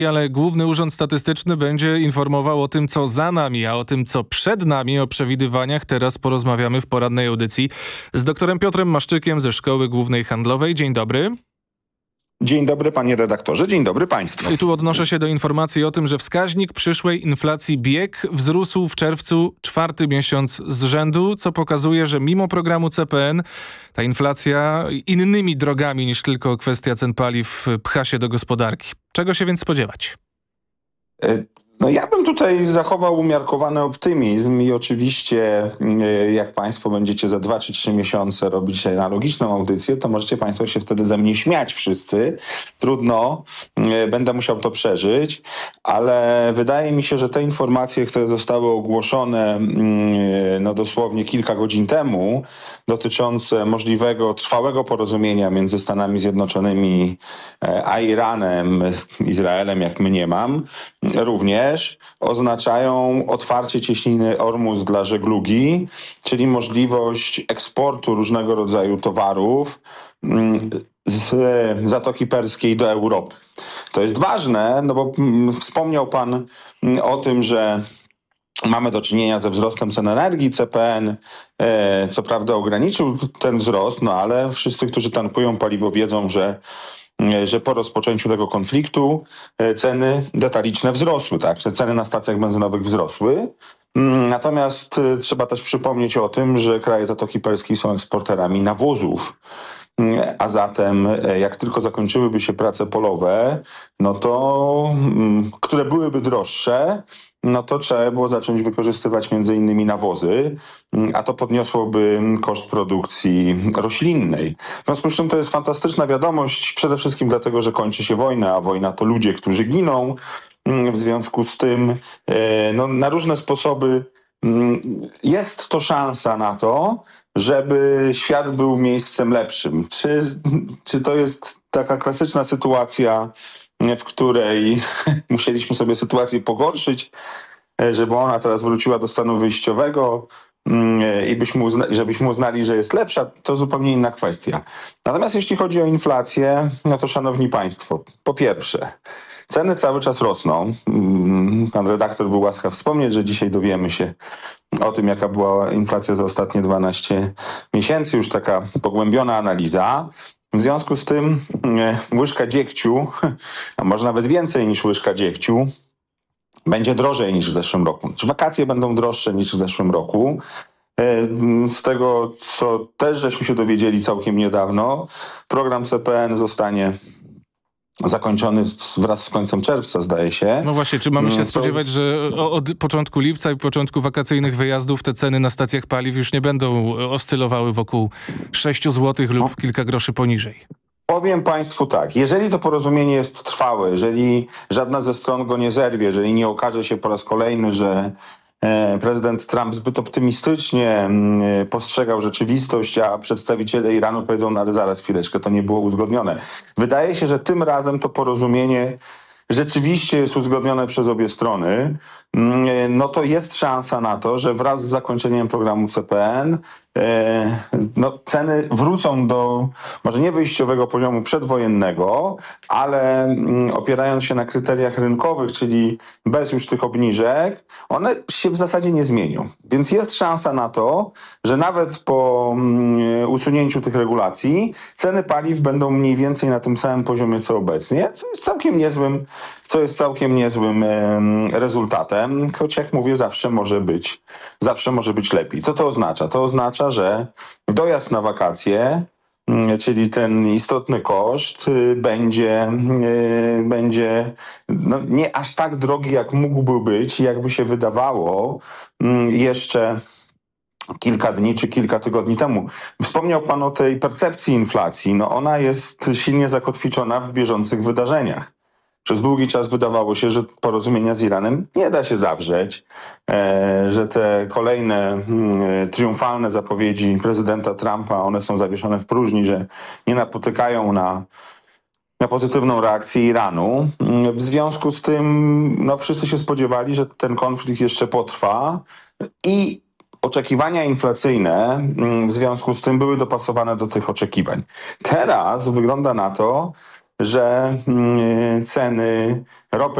Ale Główny Urząd Statystyczny będzie informował o tym, co za nami, a o tym, co przed nami, o przewidywaniach teraz porozmawiamy w porannej audycji z doktorem Piotrem Maszczykiem ze Szkoły Głównej Handlowej. Dzień dobry. Dzień dobry panie redaktorze, dzień dobry państwu. I tu odnoszę się do informacji o tym, że wskaźnik przyszłej inflacji bieg wzrósł w czerwcu 4. miesiąc z rzędu, co pokazuje, że mimo programu CPN ta inflacja innymi drogami niż tylko kwestia cen paliw pcha się do gospodarki. Czego się więc spodziewać? No ja bym tutaj zachował umiarkowany optymizm i oczywiście jak państwo będziecie za 2 czy 3 miesiące robić analogiczną audycję, to możecie państwo się wtedy ze mnie śmiać wszyscy. Trudno, będę musiał to przeżyć, ale wydaje mi się, że te informacje, które zostały ogłoszone no dosłownie kilka godzin temu, dotyczące możliwego trwałego porozumienia między Stanami Zjednoczonymi a Iranem, Izraelem jak mniemam, również oznaczają otwarcie cieśniny Ormus dla żeglugi, czyli możliwość eksportu różnego rodzaju towarów z Zatoki Perskiej do Europy. To jest ważne, no bo wspomniał pan o tym, że mamy do czynienia ze wzrostem cen energii. CPN co prawda ograniczył ten wzrost, no ale wszyscy, którzy tankują paliwo, wiedzą, że po rozpoczęciu tego konfliktu ceny detaliczne wzrosły, tak? Ceny na stacjach benzynowych wzrosły. Natomiast trzeba też przypomnieć o tym, że kraje Zatoki Perskiej są eksporterami nawozów. A zatem jak tylko zakończyłyby się prace polowe, no to które byłyby droższe, no to trzeba było zacząć wykorzystywać między innymi nawozy, a to podniosłoby koszt produkcji roślinnej. W związku z czym to jest fantastyczna wiadomość, przede wszystkim dlatego, że kończy się wojna, a wojna to ludzie, którzy giną. W związku z tym no, na różne sposoby jest to szansa na to, żeby świat był miejscem lepszym. Czy to jest taka klasyczna sytuacja, w której musieliśmy sobie sytuację pogorszyć, żeby ona teraz wróciła do stanu wyjściowego i żebyśmy uznali, że jest lepsza, to zupełnie inna kwestia. Natomiast jeśli chodzi o inflację, no to szanowni państwo, po pierwsze, ceny cały czas rosną. Pan redaktor był łaskaw wspomnieć, że dzisiaj dowiemy się o tym, jaka była inflacja za ostatnie 12 miesięcy, już taka pogłębiona analiza. W związku z tym łyżka dziegciu, a może nawet więcej niż łyżka dziegciu, będzie drożej niż w zeszłym roku. Czy wakacje będą droższe niż w zeszłym roku? Z tego, co też żeśmy się dowiedzieli całkiem niedawno, program CPN zostanie zakończony wraz z końcem czerwca, zdaje się. No właśnie, czy mamy się spodziewać, że od początku lipca i początku wakacyjnych wyjazdów te ceny na stacjach paliw już nie będą oscylowały wokół 6 zł lub kilka groszy poniżej? Powiem państwu tak, jeżeli to porozumienie jest trwałe, jeżeli żadna ze stron go nie zerwie, jeżeli nie okaże się po raz kolejny, że prezydent Trump zbyt optymistycznie postrzegał rzeczywistość, a przedstawiciele Iranu powiedzą, no ale zaraz chwileczkę, to nie było uzgodnione. Wydaje się, że tym razem to porozumienie rzeczywiście jest uzgodnione przez obie strony, no to jest szansa na to, że wraz z zakończeniem programu CPN no, ceny wrócą do może nie wyjściowego poziomu przedwojennego, ale opierając się na kryteriach rynkowych, czyli bez już tych obniżek, one się w zasadzie nie zmienią. Więc jest szansa na to, że nawet po usunięciu tych regulacji ceny paliw będą mniej więcej na tym samym poziomie co obecnie, co jest całkiem niezłym rezultatem, choć jak mówię, zawsze może być lepiej. Co to oznacza? To oznacza, że dojazd na wakacje, czyli ten istotny koszt, będzie no, nie aż tak drogi, jak mógłby być, jakby się wydawało jeszcze kilka dni czy kilka tygodni temu. Wspomniał pan o tej percepcji inflacji. No ona jest silnie zakotwiczona w bieżących wydarzeniach. Przez długi czas wydawało się, że porozumienia z Iranem nie da się zawrzeć, że te kolejne triumfalne zapowiedzi prezydenta Trumpa, one są zawieszone w próżni, że nie napotykają na pozytywną reakcję Iranu. W związku z tym no, wszyscy się spodziewali, że ten konflikt jeszcze potrwa i oczekiwania inflacyjne w związku z tym były dopasowane do tych oczekiwań. Teraz wygląda na to, że ceny ropy